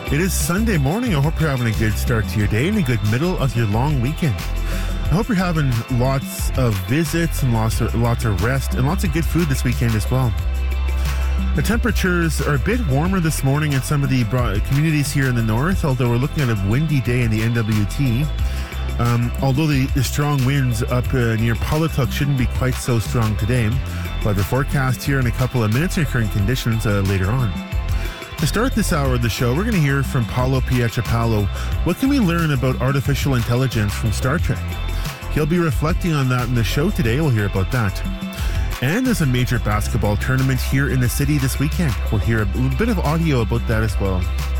It is Sunday morning. I hope you're having a good start to your day and a good middle of your long weekend. I hope you're having lots of visits and lots of rest and lots of good food this weekend as well. The temperatures are a bit warmer this morning in some of the communities here in the north, although we're looking at a windy day in the NWT. Although the strong winds up near Pawlatuck shouldn't be quite so strong today. We'll have a forecast here in a couple of minutes and current conditions later on. To start this hour of the show, we're going to hear from Paolo Pietropalo. What can we learn about artificial intelligence from Star Trek? He'll be reflecting on that in the show today. We'll hear about that. And there's a major basketball tournament here in the city this weekend. We'll hear a little bit of audio about that as well.